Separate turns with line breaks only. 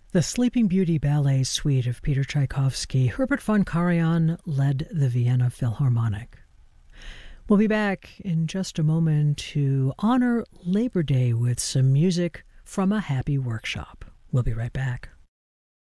The Sleeping Beauty Ballet Suite of Peter Tchaikovsky. Herbert von Karajan led the Vienna Philharmonic. We'll be back in just a moment to honor Labor Day with some music from a happy workshop. We'll be right back.